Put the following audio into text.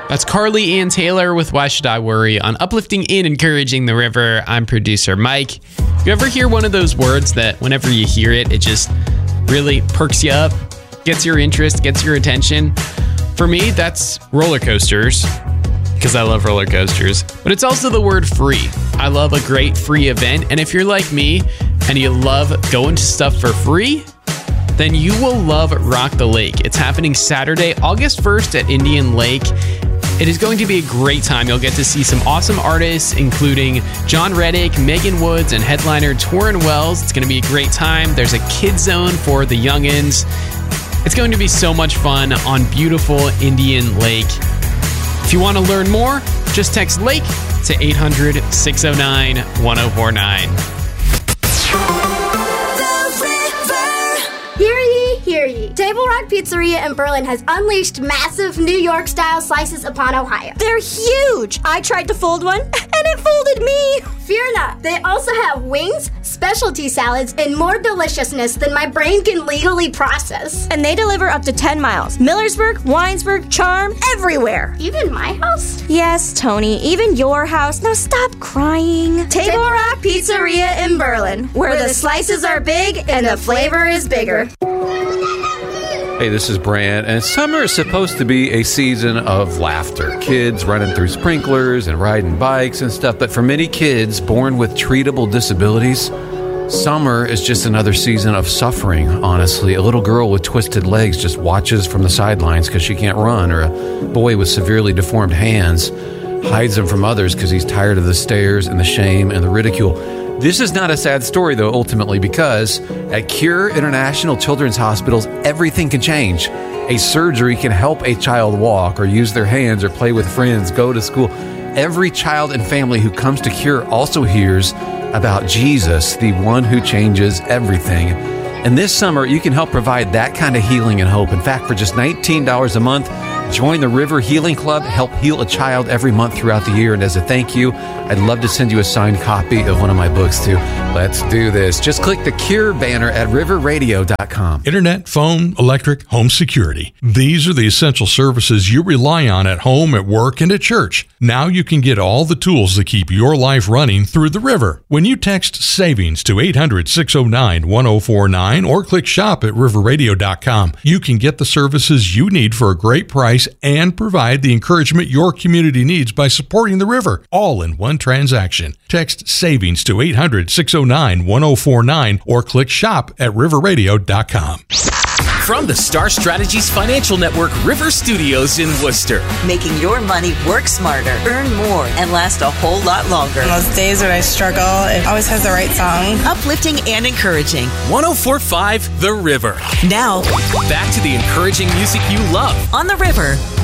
That's Carly Ann Taylor with Why Should I Worry on Uplifting and Encouraging the River. I'm producer Mike. You ever hear one of those words that whenever you hear it, it just really perks you up, gets your interest, gets your attention? For me, that's roller coasters, because I love roller coasters. But it's also the word free. I love a great free event. And if you're like me and you love going to stuff for free, then you will love Rock the Lake. It's happening Saturday, August 1st at Indian Lake. It is going to be a great time. You'll get to see some awesome artists, including John Reddick, Megan Woods, and headliner Torrin Wells. It's going to be a great time. There's a kid zone for the youngins. It's going to be so much fun on beautiful Indian Lake. If you want to learn more, just text LAKE to 800-609-1049. Hear ye. Table Rock Pizzeria in Berlin has unleashed massive New York-style slices upon Ohio. They're huge! I tried to fold one, and it folded me! Fear not. They also have wings, specialty salads, and more deliciousness than my brain can legally process. And they deliver up to 10 miles. Millersburg, Winesburg, Charm, everywhere. Even my house? Yes, Tony, even your house. Now stop crying. Table Rock Pizzeria in Berlin, where the slices are big and the flavor is bigger. Hey, this is Brant, and summer is supposed to be a season of laughter. Kids running through sprinklers and riding bikes and stuff, but for many kids born with treatable disabilities, summer is just another season of suffering, honestly. A little girl with twisted legs just watches from the sidelines because she can't run, or a boy with severely deformed hands hides them from others because he's tired of the stares and the shame and the ridicule. This is not a sad story, though, ultimately, because at Cure International Children's Hospitals, everything can change. A surgery can help a child walk or use their hands or play with friends, go to school. Every child and family who comes to Cure also hears about Jesus, the one who changes everything. And this summer, you can help provide that kind of healing and hope. In fact, for just $19 a month, join the River Healing Club, help heal a child every month throughout the year. And as a thank you, I'd love to send you a signed copy of one of my books, too. Let's do this. Just click the Cure banner at riverradio.com. Internet, phone, electric, home security. These are the essential services you rely on at home, at work, and at church. Now you can get all the tools that keep your life running through the River. When you text SAVINGS to 800-609-1049 or click shop at riverradio.com, you can get the services you need for a great price and provide the encouragement your community needs by supporting the River, all in one transaction. Text SAVINGS to 800-609-1049 or click shop at riverradio.com. From the Star Strategies Financial Network River Studios in Worcester. Making your money work smarter, earn more, and last a whole lot longer. On those days when I struggle, it always has the right song. Uplifting and encouraging. 104.5 The River. Now, back to the encouraging music you love. On the River.